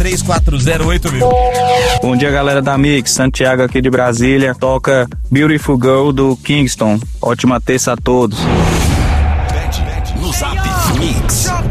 33408000. Bom dia, galera da Mix. Santiago aqui de Brasília. Toca Beautiful Girl do Kingston. Ótima terça a todos. No Zap Mix.